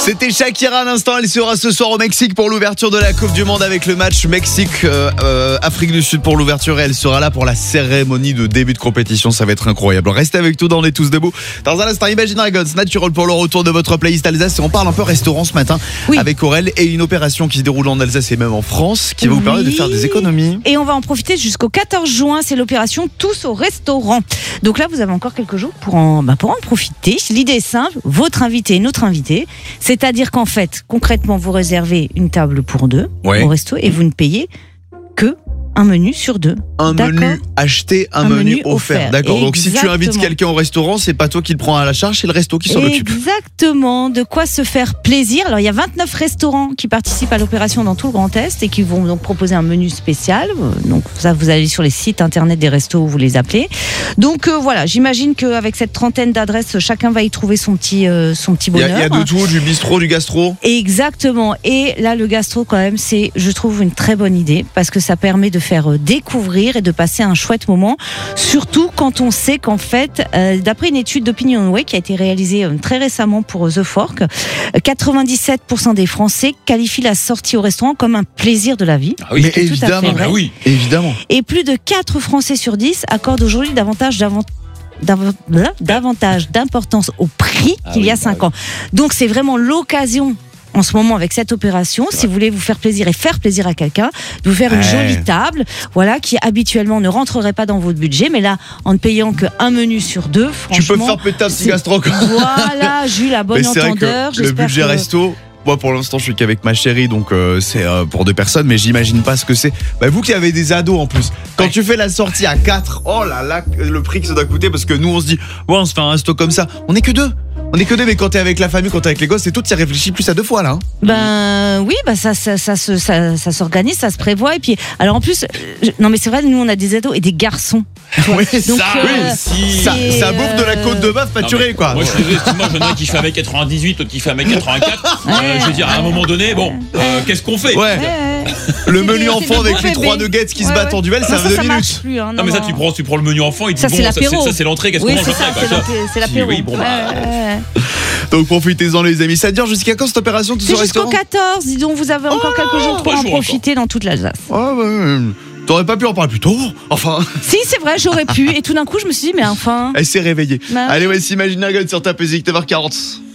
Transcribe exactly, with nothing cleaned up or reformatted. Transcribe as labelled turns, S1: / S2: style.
S1: C'était Shakira à l'instant, elle sera ce soir au Mexique pour l'ouverture de la Coupe du Monde avec le match Mexique euh, euh, Afrique du Sud pour l'ouverture et elle sera là pour la cérémonie de début de compétition, ça va être incroyable. Restez avec nous dans On est tous debout. Dans un instant, Imagine Dragons, Natural pour le retour de votre playlist Alsace et on parle un peu restaurant ce matin oui. avec Aurel et une opération qui se déroule en Alsace et même en France qui va oui. vous permettre de faire des économies.
S2: Et on va en profiter jusqu'au quatorze juin, c'est l'opération Tous au restaurant. Donc là, vous avez encore quelques jours pour en, bah pour en profiter. L'idée est simple, votre invité et notre invité, c'est-à-dire qu'en fait, concrètement, vous réservez une table pour deux ouais. au resto et vous ne payez que un menu sur deux.
S1: Un D'accord. menu acheté, un, un menu, menu offert. offert. D'accord. Exactement. Donc si tu invites quelqu'un au restaurant, c'est pas toi qui le prends à la charge, c'est le resto qui s'en occupe.
S2: Exactement. De quoi se faire plaisir. Alors il y a vingt-neuf restaurants qui participent à l'opération dans tout le Grand Est et qui vont donc proposer un menu spécial. Donc ça, vous allez sur les sites internet des restos où vous les appelez. Donc euh, voilà, j'imagine qu'avec cette trentaine d'adresses, chacun va y trouver son petit euh, son petit bonheur.
S1: Il y, y a de tout, du bistrot, du gastro.
S2: Exactement. Et là, le gastro quand même, c'est, je trouve, une très bonne idée parce que ça permet de faire découvrir et de passer un chouette moment, surtout quand on sait qu'en fait, euh, d'après une étude d'OpinionWay qui a été réalisée euh, très récemment pour The Fork, euh, quatre-vingt-dix-sept pour cent des Français qualifient la sortie au restaurant comme un plaisir de la vie.
S1: Ah oui, mais évidemment, bah oui, évidemment.
S2: Et plus de quatre Français sur dix accordent aujourd'hui davantage d'avantages davantage d'importance au prix ah qu'il oui, y a cinq bah ans. Oui. Donc c'est vraiment l'occasion en ce moment avec cette opération, si vous voulez vous faire plaisir et faire plaisir à quelqu'un, de vous faire ouais. une jolie table, voilà, qui habituellement ne rentrerait pas dans votre budget, mais là, en ne payant qu'un menu sur deux, franchement...
S1: Tu peux faire péter un petit gastro.
S2: Voilà, Jules, la bonne entendeur.
S1: Le budget que... resto... Moi, pour l'instant, je suis qu'avec ma chérie, donc euh, c'est euh, pour deux personnes, mais j'imagine pas ce que c'est. Bah, vous qui avez des ados en plus, quand ouais. tu fais la sortie à quatre, oh là là, le prix que ça doit coûter, parce que nous, on se dit, ouais, on se fait un resto comme ça, on est que deux. On est que deux, mais quand t'es avec la famille, quand t'es avec les gosses, c'est tout, t'y réfléchis plus à deux fois là. Hein.
S2: Ben oui, bah ça, ça, ça, ça, ça, ça s'organise, ça se prévoit, et puis, alors en plus, je, non mais c'est vrai, nous on a des ados et des garçons.
S1: Oui, donc, ça, euh, oui, si. ça, ça bouffe de la côte de bœuf pâturée, quoi.
S3: Moi, je suis désolé, moi, j'en ai un qui fait un mètre quatre-vingt-dix-huit, l'autre qui fait un mètre quatre-vingt-quatre. Ouais, euh, je veux dire, à un moment donné, bon, euh, qu'est-ce qu'on fait?
S1: Ouais. Ouais. Le menu enfant avec les trois nuggets qui se battent en duel, ça va deux minutes.
S2: Plus, hein, non,
S3: non, mais ça, tu prends, tu prends le menu enfant et tu
S2: dis,
S3: bon, ça, c'est l'entrée, qu'est-ce qu'on mange après?
S2: C'est l'apéro.
S3: Oui, bon, bah.
S1: Donc profitez-en les amis. Ça dure jusqu'à quand cette opération?
S2: C'est jusqu'au quatorze. Dis donc, vous avez encore oh, quelques jours pour en profiter encore. Dans toute l'Alsace.
S1: Oh, bah, t'aurais pas pu en parler plus tôt? Enfin.
S2: Si, c'est vrai, j'aurais pu. Et tout d'un coup, je me suis dit, mais enfin.
S1: Elle s'est réveillée. Bah. Allez, ouais, s'imagine un gars sur ta musique, neuf heures quarante.